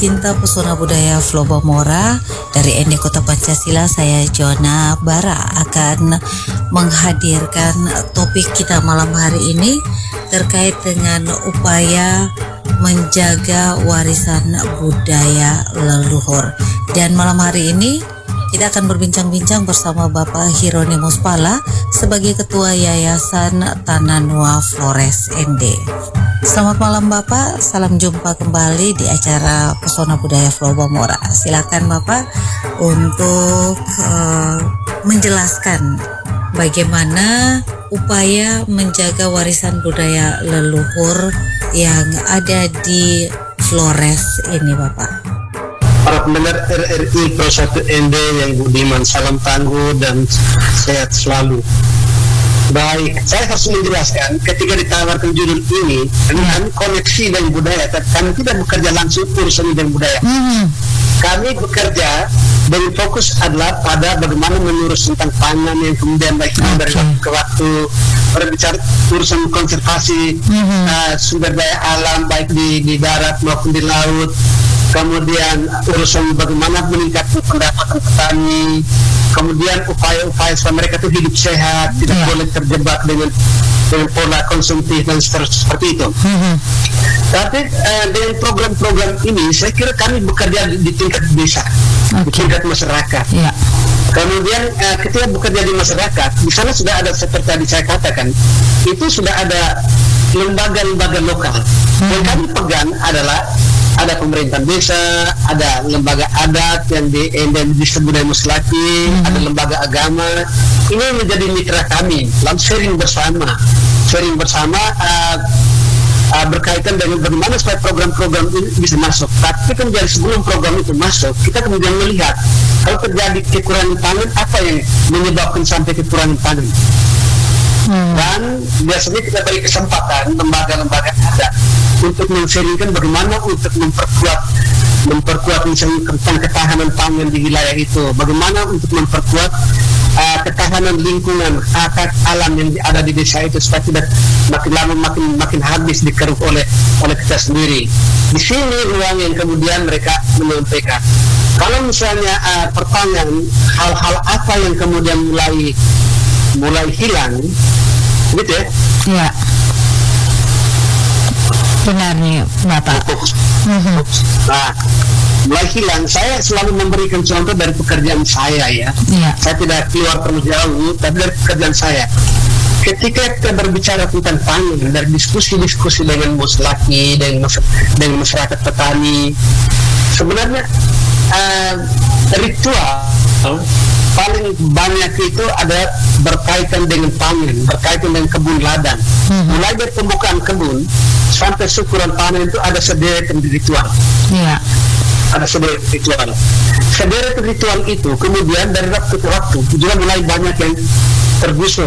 pecinta pesona budaya Flobamora. Dari ND Kota Pancasila, saya Jona Bara akan menghadirkan topik kita malam hari ini terkait dengan upaya menjaga warisan budaya leluhur. Dan malam hari ini kita akan berbincang-bincang bersama Bapak Hieronymus Pala sebagai Ketua Yayasan Tananua Flores ND. Selamat malam Bapak, salam jumpa kembali di acara Pesona Budaya Flobamora. Silakan Bapak untuk menjelaskan bagaimana upaya menjaga warisan budaya leluhur yang ada di Flores ini Bapak. Para pendengar RRI Pro 1 ND yang budiman, salam tangguh dan sehat selalu. Baik, saya harus menjelaskan ketika ditawarkan judul ini, kami koneksi dengan budaya, kami tidak bekerja langsung urusan dengan budaya. Kami bekerja dengan fokus adalah pada bagaimana mengurus tentang pangan yang kemudian baik dari waktu ke waktu, berbicara urusan konservasi sumber daya alam baik di darat maupun di laut. Kemudian urusan bagaimana meningkatkan pendapatan petani, kemudian upaya-upaya supaya mereka itu hidup sehat, tidak boleh terjebak dengan pola konsumtif dan seperti itu. Tapi dengan program-program ini, saya kira kami bekerja di tingkat desa, di tingkat masyarakat. Kemudian ketika bekerja di masyarakat, di sana sudah ada seperti tadi saya katakan, itu sudah ada lembaga-lembaga lokal. Yang kami pegang adalah ada pemerintahan desa, ada lembaga adat yang disebut dengan Muslaki, ada lembaga agama. Ini menjadi mitra kami dalam sharing bersama berkaitan dengan bagaimana supaya program-program ini bisa masuk. Tapi kemudian sebelum program itu masuk, kita kemudian melihat kalau terjadi kekurangan pangan, apa yang menyebabkan sampai kekurangan pangan. Dan biasanya kita beri kesempatan lembaga-lembaga adat untuk men-sharingkan bagaimana untuk memperkuat misalnya tentang ketahanan pangan di wilayah itu, bagaimana untuk memperkuat ketahanan lingkungan hak alam yang ada di desa itu supaya tidak makin lama makin habis dikeruk oleh kita sendiri. Di sini ruang yang kemudian mereka menyampaikan. Kalau misalnya pertanyaan hal-hal apa yang kemudian mulai hilang, gitu ya? Ya. Benar nih Bapak. Nah, mulai hilang. Saya selalu memberikan contoh dari pekerjaan saya ya. Saya tidak keluar terlalu jauh, tapi dari pekerjaan saya. Ketika kita berbicara tentang pangan, dari diskusi-diskusi dengan Muslaki, dengan masyarakat petani, sebenarnya ritual paling banyak itu ada berkaitan dengan pangan, berkaitan dengan kebun ladang. Mulai dari pembukaan kebun sampai syukuran panen itu ada sederet ritual. Ada sederet ritual. Sederet ritual itu kemudian dari waktu ke waktu juga mulai banyak yang tergusur,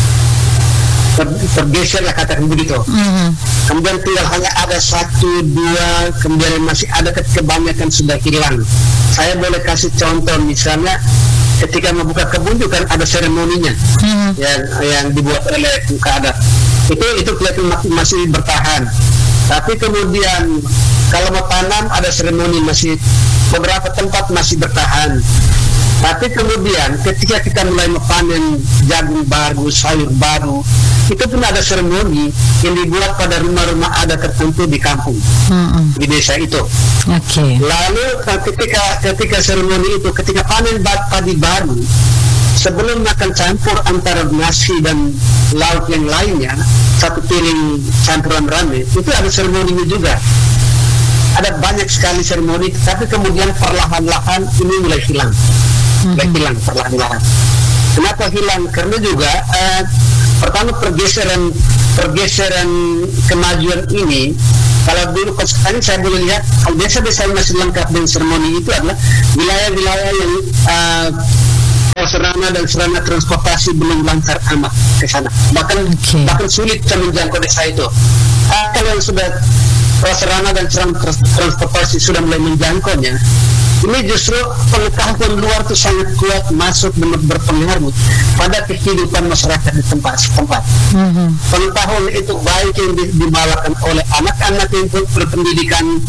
tergeser lah katakan begitu. Kemudian tinggal hanya ada satu dua, kemudian masih ada kebanyakan sudah hilang. Saya boleh kasih contoh misalnya ketika membuka kebun juga kan ada seremoninya yang dibuat oleh muka adat. Itu kelihatan masih bertahan. Tapi kemudian kalau mau tanam ada seremoni, masih beberapa tempat masih bertahan. Tapi kemudian ketika kita mulai memanen jagung baru, sayur baru, itu pun ada seremoni yang dibuat pada rumah-rumah adat tertentu di kampung, di desa itu. Lalu ketika seremoni itu, ketika panen padi baru, sebelum makan campur antara nasi dan lauk yang lainnya, satu piring campuran rame, itu ada seremoninya juga. Ada banyak sekali seremoni, tapi kemudian perlahan-lahan ini mulai hilang. Perlahan-lahan. Kenapa hilang? Karena juga pertama pergeseran kemajuan ini. Kalau dulu sekarang saya boleh lihat desa-desa yang masih lengkap dengan seremoni itu adalah wilayah-wilayah yang sarana dan sarana transportasi belum lancar amat ke sana. Bahkan sulit menjangkau desa itu. Kalau yang sudah sarana dan sarana transportasi sudah mulai menjangkaunya, ini justru pengetahuan luar itu sangat kuat masuk dan berpengaruh pada kehidupan masyarakat di tempat-tempat. Pengetahuan itu baik yang dibawakan oleh anak-anak yang berpendidikan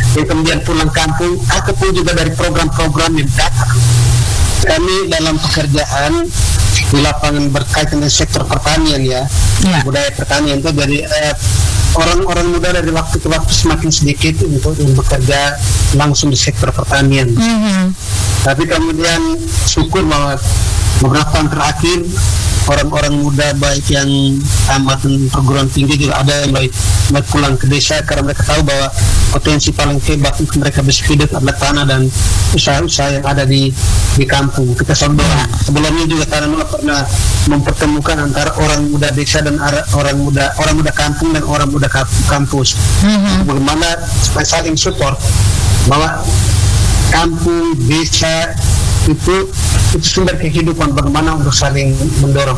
yang kemudian pulang kampung ataupun juga dari program-program yang datang. Kami dalam pekerjaan di lapangan berkaitan dengan sektor pertanian ya. Budaya pertanian itu dari orang-orang muda dari waktu ke waktu semakin sedikit untuk bekerja langsung di sektor pertanian. Tapi kemudian syukur bahwa beberapa tahun terakhir orang-orang muda baik yang tamat perguruan tinggi juga ada yang baik pulang ke desa karena mereka tahu bahwa potensi paling hebat untuk mereka bisa hidup adalah tanah dan usaha-usaha yang ada di kampung. Kita sebelumnya juga Taranula pernah mempertemukan antara orang muda desa dan orang muda kampung dan orang muda kampus. Bagaimana supaya saling support bahwa kampung, desa itu sumber kehidupan, bagaimana untuk saling mendorong.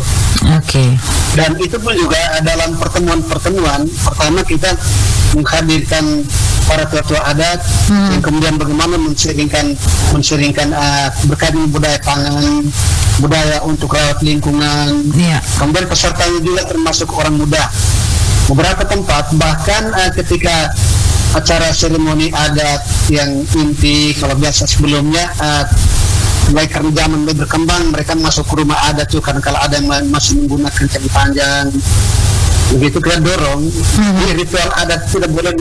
Dan itu pun juga dalam pertemuan-pertemuan pertama kita menghadirkan para tua-tua adat yang kemudian bagaimana menseringkan berkaitan budaya pangan, budaya untuk rawat lingkungan. Kemudian pesertanya juga termasuk orang muda. Beberapa tempat bahkan ketika acara seremoni adat yang inti, kalau biasa sebelumnya baik karena zaman berkembang mereka masuk ke rumah adat tuh, karena kalau ada yang masih menggunakan candi panjang begitu kita dorong di ritual adat tidak boleh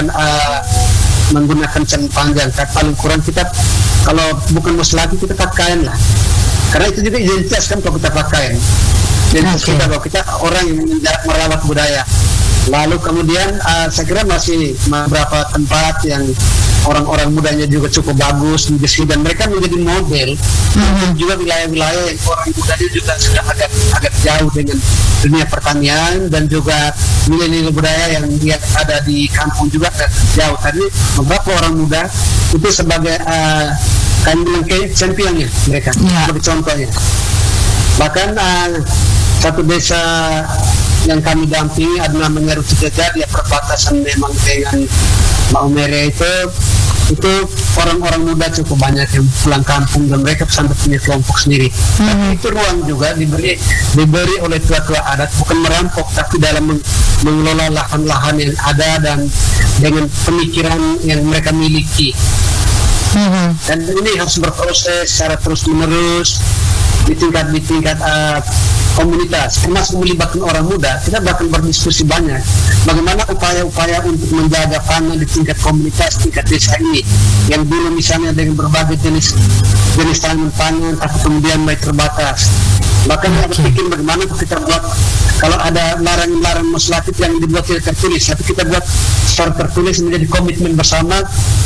menggunakan candi panjang. Paling kurang kita kalau bukan muslaki kita pakaian lah, karena itu juga identitas kan kalau kita pakaian identitas kita bahwa kita orang yang merawat budaya. Lalu kemudian saya kira masih beberapa tempat yang orang-orang mudanya juga cukup bagus dan mereka menjadi model. Juga wilayah-wilayah yang orang mudanya juga sudah agak jauh dengan dunia pertanian dan juga nilai-nilai budaya yang ada di kampung juga agak jauh. Tadi beberapa orang muda itu sebagai kami bilang championnya mereka sebagai contohnya. Bahkan satu desa yang kami dampingi ada namanya Rucijajar, dia perbatasan memang dengan Maumere itu orang-orang muda cukup banyak yang pulang kampung dan mereka sampai punya kelompok sendiri. Tapi itu ruang juga diberi oleh tua-tua adat, bukan merampok tapi dalam mengelola lahan-lahan yang ada dan dengan pemikiran yang mereka miliki. Dan ini harus berproses secara terus-menerus di tingkat komunitas, termasuk melibatkan orang muda. Kita bahkan berdiskusi banyak bagaimana upaya-upaya untuk menjaga pangan di tingkat komunitas, tingkat desa ini yang dulu misalnya dengan berbagai jenis tanaman pangan tapi kemudian mulai terbatas. Bahkan kita berpikir bagaimana kita buat, kalau ada larangan muslatif yang dibuat tidak tertulis, tapi kita buat secara tertulis menjadi komitmen bersama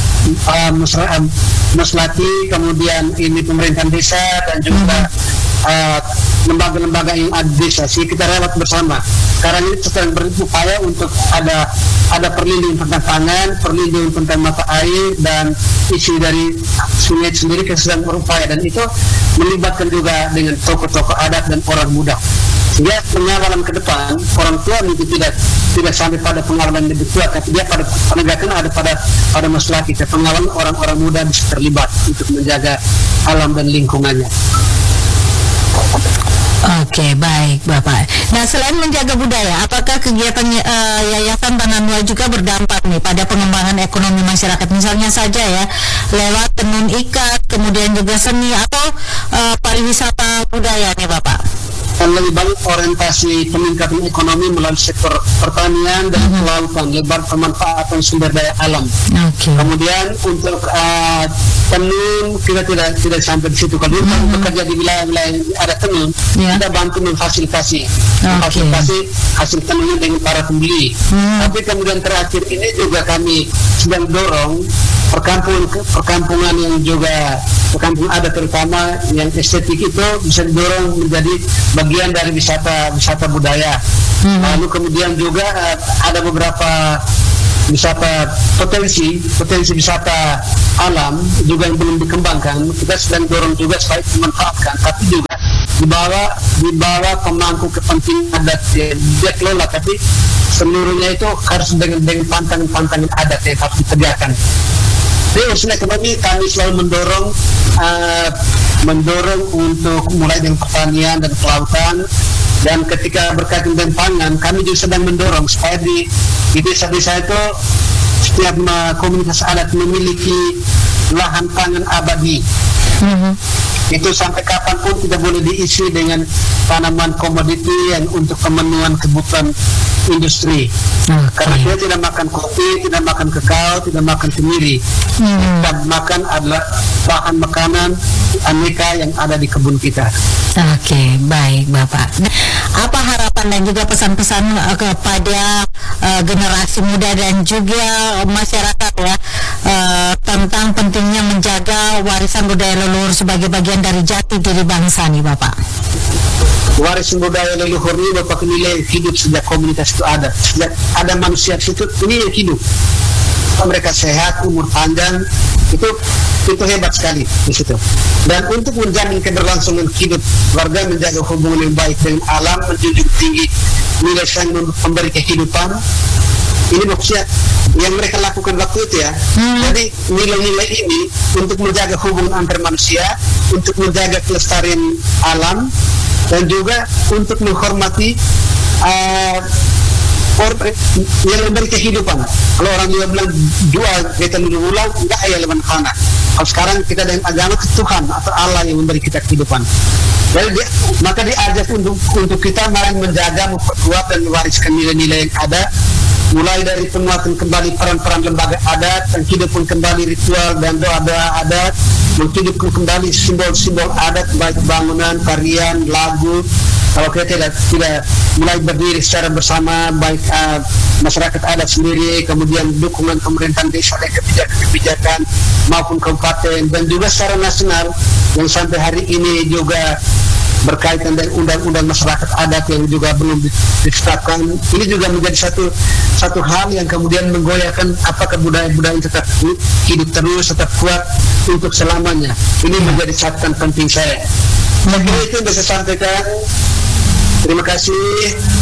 muslati, kemudian ini pemerintahan desa dan juga lembaga-lembaga yang ada di desa, sih kita rawat bersama. Sekarang ini sedang berupaya untuk ada perlindungan tentang pangan, perlindungan tentang mata air dan isi dari sungai sendiri. Kita sedang berupaya dan itu melibatkan juga dengan tokoh-tokoh adat dan orang muda. Sehingga pengawalan ke depan orang tua itu tidak sampai pada pengawalan lebih tua, tapi dia pada penegakan ada pada masalah kita, pengawalan orang-orang muda bisa terlibat untuk menjaga alam dan lingkungannya. Oke, baik Bapak. Nah, selain menjaga budaya, apakah kegiatan Yayasan Taranula juga berdampak nih pada pengembangan ekonomi masyarakat, misalnya saja ya lewat tenun ikat, kemudian juga seni atau pariwisata budaya nih Bapak? Lebih banyak orientasi peningkatan ekonomi melalui sektor pertanian dan kelautan, lebar pemanfaatan sumber daya alam. Kemudian untuk tenun kita tidak sampai di situ. Kalau kita bekerja di wilayah-wilayah yang ada tenun, kita bantu memfasilitasi hasil tenunnya dengan para pembeli. Tapi kemudian terakhir ini juga kami sedang dorong perkampungan yang juga perkampungan adat terutama yang estetik itu bisa didorong menjadi bagian dari wisata budaya. Lalu kemudian juga ada beberapa potensi wisata alam juga yang belum dikembangkan. Kita sedang dorong juga supaya dimanfaatkan, tapi juga dibawa pemangku kepentingan adat dia kelola, tapi seluruhnya itu harus dengan pantangan adat yang harus ditegakkan. Jadi urusan ekonomi kami selalu mendorong untuk mulai dengan pertanian dan kelautan, dan ketika berkaitan dengan pangan kami juga sedang mendorong supaya di desa-desa itu setiap komunitas adat memiliki lahan pangan abadi. Itu sampai kapanpun tidak boleh diisi dengan tanaman komoditi yang untuk pemenuhan kebutuhan industri. Karena dia tidak makan kopi, tidak makan kakao, tidak makan kemiri. Kita makan adalah bahan makanan aneka yang ada di kebun kita. Oke, baik Bapak. Apa harapan dan juga pesan-pesan kepada generasi muda dan juga masyarakat ya tentang pentingnya menjaga warisan budaya leluhur sebagai bagian dari jati diri bangsa nih Bapak? Warisan budaya leluhur ini Bapak nilai hidup sejak komunitas itu ada. Sejak ada manusia itu, ini yang hidup. Mereka sehat, umur panjang, itu hebat sekali di situ. Dan untuk menjamin keberlangsungan hidup, warga menjaga hubungan yang baik dengan alam, menjunjung tinggi nilai sang memberi kehidupan. Ini maksudnya yang mereka lakukan waktu itu ya. Jadi nilai-nilai ini untuk menjaga hubungan antar manusia, untuk menjaga kelestarian alam, dan juga untuk menghormati yang memberi kehidupan. Kalau orang juga bilang dua kita dulu ulang, enggak ya leman kana. Kalau sekarang kita dengan agama ke Tuhan atau Allah yang memberi kita kehidupan. Jadi maka diajak untuk kita mari menjaga, memperkuat dan mewariskan nilai-nilai yang ada, mulai dari penguatan kembali peran-peran lembaga adat, menghidupkan kembali ritual dan doa-doa adat, menghidupkan kembali simbol-simbol adat baik bangunan, tarian, lagu. Kalau kita tidak mulai berdiri secara bersama, baik masyarakat adat sendiri, kemudian dukungan pemerintahan desa dan kebijakan maupun kabupaten, dan juga secara nasional yang sampai hari ini juga berkaitan dengan undang-undang masyarakat adat yang juga belum ditetapkan. Ini juga menjadi satu hal yang kemudian menggoyahkan apakah budaya-budaya tetap hidup terus, tetap kuat untuk selamanya. Ini menjadi catatan penting saya. Mungkin itu yang bisa sampaikan. Terima kasih.